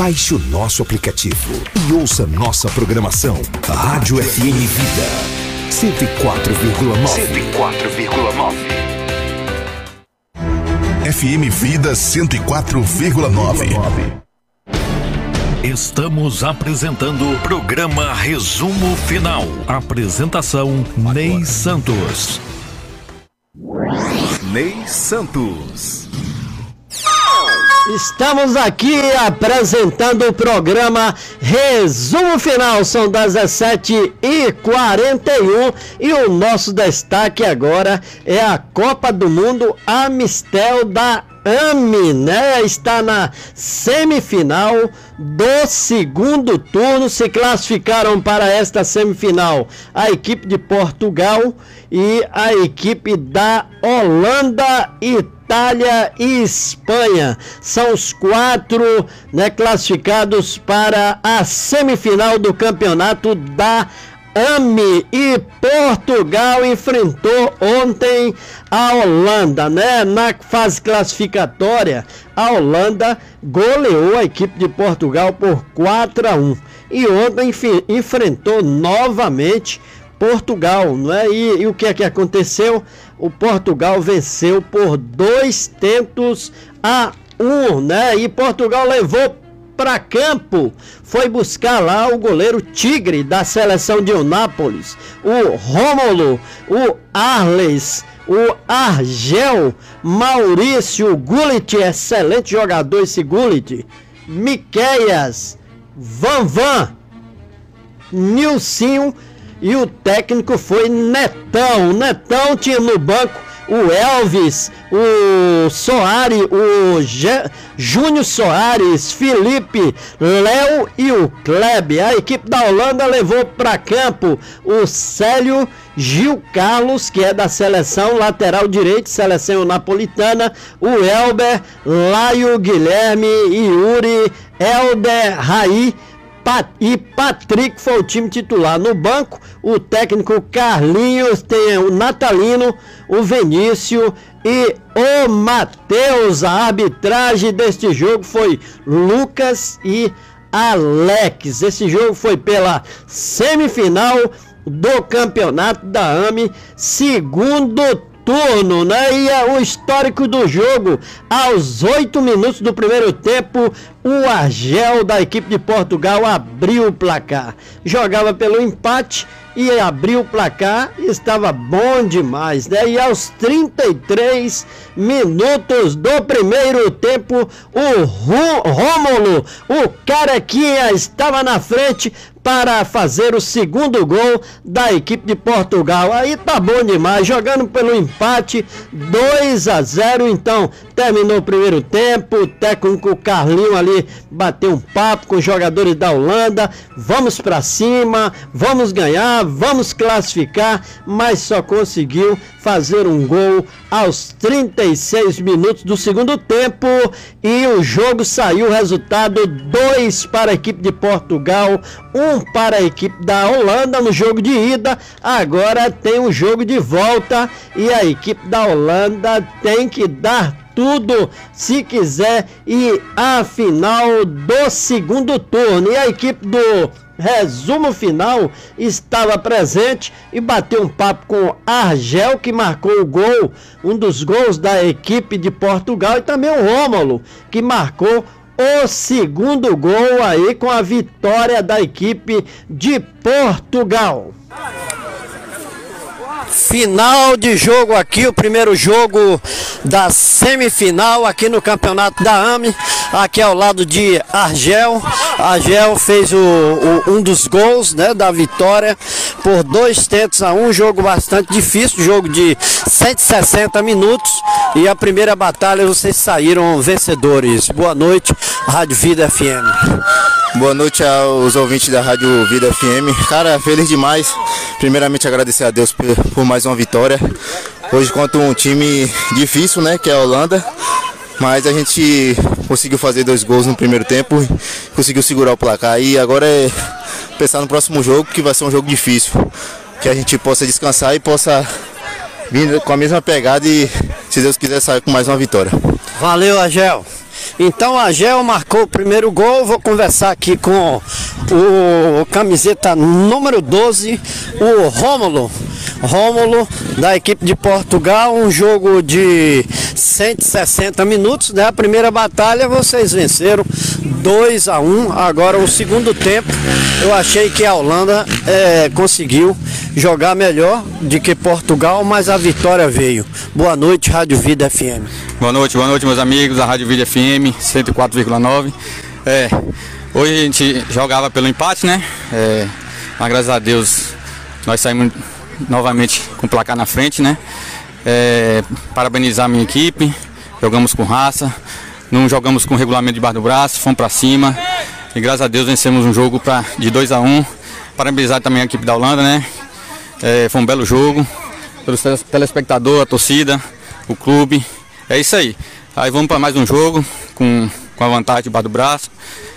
Baixe o nosso aplicativo e ouça nossa programação. Rádio FM Vida 104,9. FM Vida 104,9. Estamos apresentando o programa Resumo Final. Apresentação Ney Santos. Ney Santos. Estamos aqui apresentando o programa Resumo Final. São 17h41 e o nosso destaque agora é a Copa do Mundo Amistel da AME, né? Está na semifinal do segundo turno. Se classificaram para esta semifinal a equipe de Portugal e a equipe da Holanda, Itália e Espanha. São os 4, né, classificados para a semifinal do campeonato da AME. E Portugal enfrentou ontem a Holanda, né? Na fase classificatória, a Holanda goleou a equipe de Portugal por 4-1. E ontem enfrentou novamente Portugal, não é? E o que é que aconteceu? O Portugal venceu por 2-1, né? E Portugal levou para campo, foi buscar lá o goleiro Tigre da seleção de Eunápolis, o Rômulo, o Arles, o Argel, Maurício, Gullit, excelente jogador esse Gullit, Miqueias, Van, Nilcinho, e o técnico foi Netão. Netão tinha no banco o Elvis, o Soares, o Júnior Soares, Felipe, Léo e o Kleb. A equipe da Holanda levou para campo o Célio Gil Carlos, que é da seleção lateral direito, seleção napolitana, o Elber, Laio, Guilherme, Yuri, Helder, Raí e Patrick foi o time titular. No banco, o técnico Carlinhos, tem o Natalino, o Vinícius e o Matheus. A arbitragem deste jogo foi Lucas e Alex. Esse jogo foi pela semifinal do campeonato da AME, segundo turno, né? E o histórico do jogo: aos 8 minutos do primeiro tempo, o Argel da equipe de Portugal abriu o placar. Jogava pelo empate e abriu o placar, estava bom demais, né? E aos 33 minutos do primeiro tempo, o Rômulo, o Carequinha, estava na frente para fazer o segundo gol da equipe de Portugal. Aí tá bom demais, jogando pelo empate, 2-0. Então terminou o primeiro tempo, o técnico Carlinho ali bateu um papo com os jogadores da Holanda: vamos para cima, vamos ganhar, vamos classificar, mas só conseguiu fazer um gol aos 36 minutos do segundo tempo e o jogo saiu, o resultado: 2 para a equipe de Portugal, 1 para a equipe da Holanda no jogo de ida. Agora tem o jogo de volta e a equipe da Holanda tem que dar tudo se quiser ir à final do segundo turno. E a equipe do Resumo Final estava presente e bateu um papo com Argel, que marcou o gol, um dos gols da equipe de Portugal, e também o Rômulo, que marcou o segundo gol aí com a vitória da equipe de Portugal. Final de jogo aqui, o primeiro jogo da semifinal aqui no campeonato da AME, aqui ao lado de Argel. Argel fez um dos gols, né, da vitória por 2-1, jogo bastante difícil, jogo de 160 minutos, e a primeira batalha vocês saíram vencedores. Boa noite, Rádio Vida FM. Boa noite aos ouvintes da Rádio Vida FM. Cara, feliz demais. Primeiramente agradecer a Deus por mais uma vitória. Hoje contra um time difícil, né, que é a Holanda. Mas a gente conseguiu fazer 2 gols no primeiro tempo, conseguiu segurar o placar. E agora é pensar no próximo jogo, que vai ser um jogo difícil. Que a gente possa descansar e possa vir com a mesma pegada e, se Deus quiser, sair com mais uma vitória. Valeu, Argel. Então a Gel marcou o primeiro gol. Vou conversar aqui com o camiseta número 12, o Rômulo. Rômulo, da equipe de Portugal, um jogo de 160 minutos, né? A primeira batalha vocês venceram 2-1, agora o segundo tempo eu achei que a Holanda conseguiu jogar melhor do que Portugal, mas a vitória veio. Boa noite, Rádio Vida FM. Boa noite meus amigos da Rádio Vida FM 104,9. Hoje a gente jogava pelo empate, né? Mas graças a Deus nós saímos novamente com o placar na frente, né? Parabenizar a minha equipe, jogamos com raça, não jogamos com regulamento debaixo do braço, fomos para cima e graças a Deus vencemos um jogo de 2-1. Parabenizar também a equipe da Holanda, né? Foi um belo jogo, pelos telespectadores, a torcida, o clube, é isso aí. Aí vamos para mais um jogo com a vantagem debaixo do braço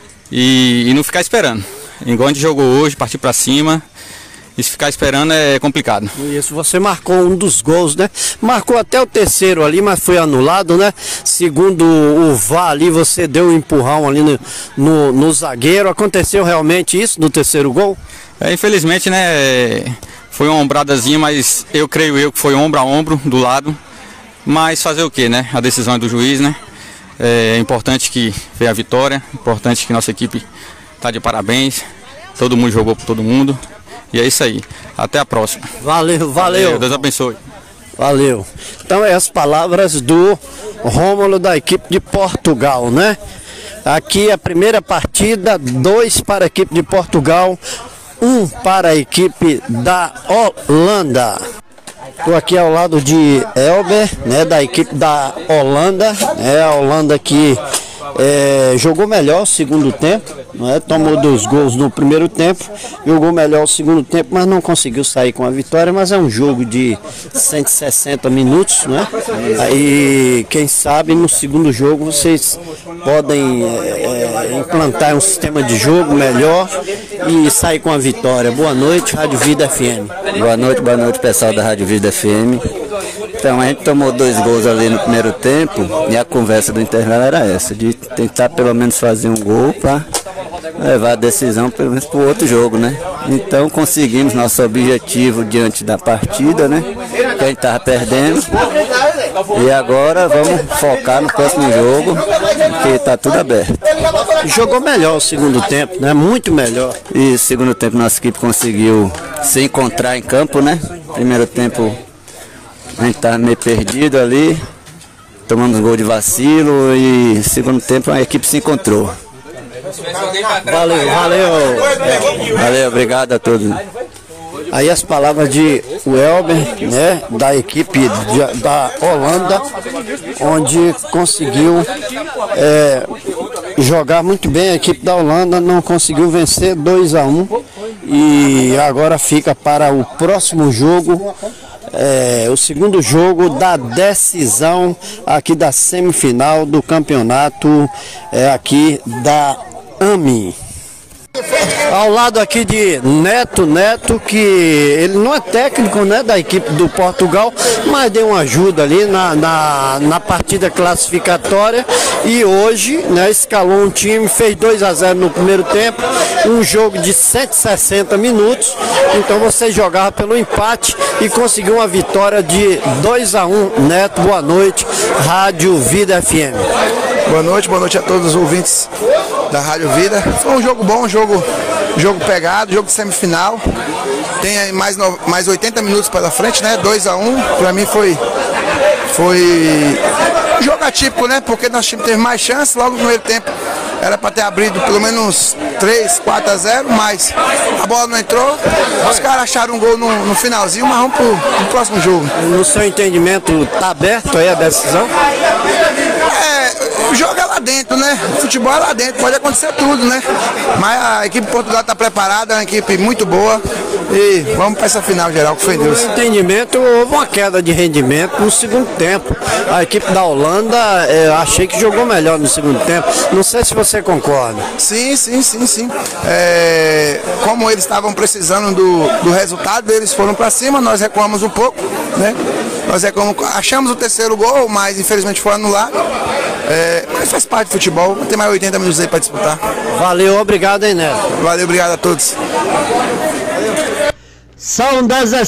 e não ficar esperando. Igual a gente jogou hoje, partir para cima. E se ficar esperando é complicado. Isso, você marcou um dos gols, né? Marcou até o terceiro ali, mas foi anulado, né? Segundo o VAR ali, você deu um empurrão ali no zagueiro. Aconteceu realmente isso no terceiro gol? Infelizmente, né? Foi uma ombradazinha, mas eu creio que foi ombro a ombro do lado. Mas fazer o que, né? A decisão é do juiz, né? É importante que veio a vitória, importante que nossa equipe está de parabéns. Todo mundo jogou por todo mundo. E é isso aí. Até a próxima. Valeu. Deus abençoe. Valeu. Então é as palavras do Rômulo da equipe de Portugal, né? Aqui a primeira partida, 2 para a equipe de Portugal, 1 para a equipe da Holanda. Estou aqui ao lado de Elber, né, da equipe da Holanda. A Holanda que jogou melhor o segundo tempo, né? Tomou 2 gols no primeiro tempo, jogou melhor o segundo tempo, mas não conseguiu sair com a vitória. Mas é um jogo de 160 minutos, né? Aí quem sabe no segundo jogo vocês podem implantar um sistema de jogo melhor e sair com a vitória. Boa noite, Rádio Vida FM. Boa noite pessoal da Rádio Vida FM. Então a gente tomou 2 gols ali no primeiro tempo e a conversa do intervalo era essa, de tentar pelo menos fazer um gol para levar a decisão pelo menos para o outro jogo, né? Então conseguimos nosso objetivo diante da partida, né? Que a gente estava perdendo. E agora vamos focar no próximo jogo, que está tudo aberto. Jogou melhor o segundo tempo, né? Muito melhor. E segundo tempo nossa equipe conseguiu se encontrar em campo, né? Primeiro tempo a gente estava meio perdido ali, tomamos um gol de vacilo e segundo tempo a equipe se encontrou. Valeu, obrigado a todos. Aí as palavras de Elber, né, da equipe da Holanda, onde conseguiu jogar muito bem. A equipe da Holanda não conseguiu vencer 2-1 e agora fica para o próximo jogo. O segundo jogo da decisão aqui da semifinal do campeonato aqui da AMI. Ao lado aqui de Neto, que ele não é técnico, né, da equipe do Portugal, mas deu uma ajuda ali na partida classificatória e hoje, né, escalou um time, fez 2-0 no primeiro tempo, um jogo de 160 minutos, então você jogava pelo empate e conseguiu uma vitória de 2-1. Neto, boa noite, Rádio Vida FM. Boa noite a todos os ouvintes da Rádio Vida. Foi um jogo bom, jogo pegado, jogo de semifinal. Tem aí mais 80 minutos pela frente, né? 2-1. Pra mim foi um jogo atípico, né? Porque nosso time teve mais chance. Logo no primeiro tempo era para ter abrido pelo menos 3-4-0, mas a bola não entrou. Os caras acharam um gol no finalzinho, mas vamos pro próximo jogo. No seu entendimento, tá aberto aí a decisão? O jogo é lá dentro, né? O futebol é lá dentro, pode acontecer tudo, né? Mas a equipe de Portugal está preparada, é uma equipe muito boa e vamos para essa final geral, que foi Deus. No entendimento, houve uma queda de rendimento no segundo tempo. A equipe da Holanda, achei que jogou melhor no segundo tempo. Não sei se você concorda. Sim. Como eles estavam precisando do resultado, eles foram para cima, nós recuamos um pouco, né? Nós achamos o terceiro gol, mas infelizmente foi anulado. Mas faz parte do futebol, tem mais 80 minutos aí para disputar. Valeu, obrigado, hein, Neto? Valeu, obrigado a todos. São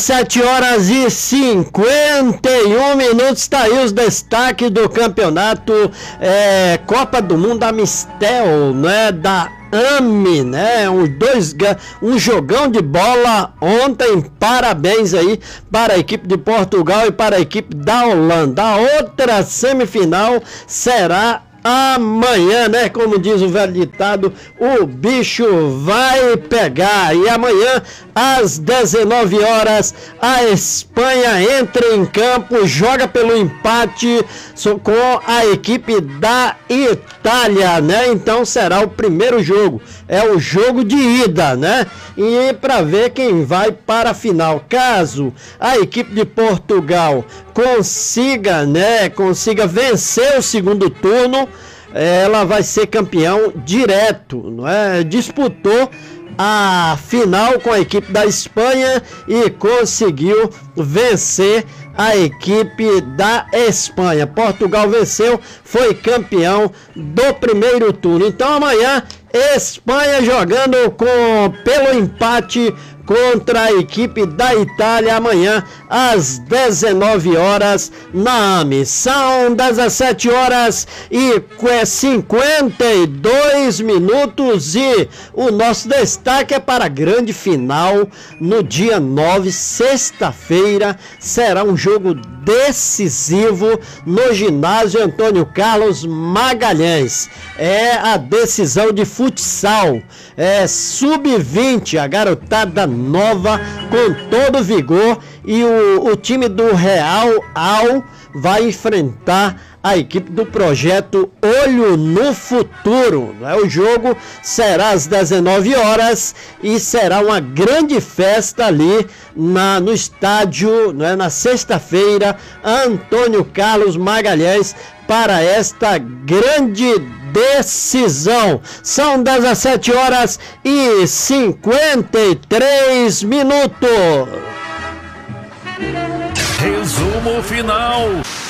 17h51 minutos, tá aí os destaques do campeonato Copa do Mundo Amistel, né, da AME, né, um jogão de bola ontem, parabéns aí para a equipe de Portugal e para a equipe da Holanda. A outra semifinal será amanhã, né? Como diz o velho ditado, o bicho vai pegar. E amanhã, às 19 horas, a Espanha entra em campo, joga pelo empate com a equipe da Itália, né? Então será o primeiro jogo. É o jogo de ida, né? E para ver quem vai para a final. Caso a equipe de Portugal consiga vencer o segundo turno, ela vai ser campeão direto, não é? Disputou a final com a equipe da Espanha e conseguiu vencer a equipe da Espanha. Portugal venceu, foi campeão do primeiro turno. Então amanhã, Espanha jogando pelo empate contra a equipe da Itália, amanhã às 19 horas na AME. São 17 horas e 52 minutos e o nosso destaque é para a grande final no dia 9, sexta-feira. Será um jogo decisivo no ginásio Antônio Carlos Magalhães. É a decisão de futsal, sub-20, a garotada nova com todo vigor, e o time do Real Al vai enfrentar a equipe do projeto Olho no Futuro. O jogo será às 19 horas e será uma grande festa ali no estádio, na sexta-feira, Antônio Carlos Magalhães, para esta grande decisão. São 17 horas e 53 minutos. Resumo final.